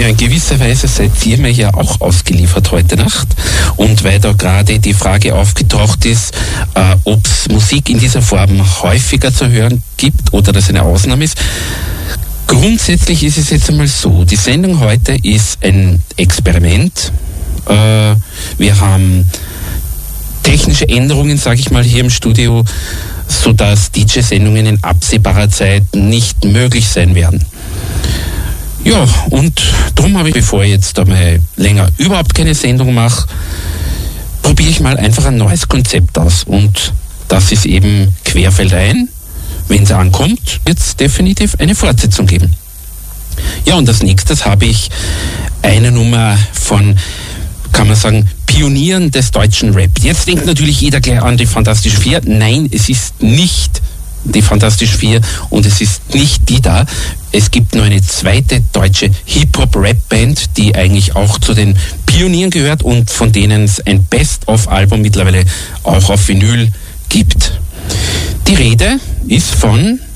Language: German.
Ja, in gewisser Weise seid ihr mir ja auch ausgeliefert heute Nacht. Und weil da gerade die Frage aufgetaucht ist, ob es Musik in dieser Form häufiger zu hören gibt oder das eine Ausnahme ist. Grundsätzlich ist es jetzt einmal so, die Sendung heute ist ein Experiment. Wir haben technische Änderungen, sage ich mal, hier im Studio, sodass DJ-Sendungen in absehbarer Zeit nicht möglich sein werden. Ja, und darum habe ich, bevor ich jetzt einmal länger überhaupt keine Sendung mache, probiere ich mal einfach ein neues Konzept aus. Und das ist eben querfeldein. Wenn es ankommt, wird es definitiv eine Fortsetzung geben. Ja, und als nächstes habe ich eine Nummer von, kann man sagen, Pionieren des deutschen Rap. Jetzt denkt natürlich jeder gleich an die Fantastischen Vier. Nein, es ist nicht die Fantastischen Vier und es ist nicht die da. Es gibt nur eine zweite deutsche Hip-Hop-Rap-Band, die eigentlich auch zu den Pionieren gehört und von denen es ein Best-of-Album mittlerweile auch auf Vinyl gibt. Die Rede ist von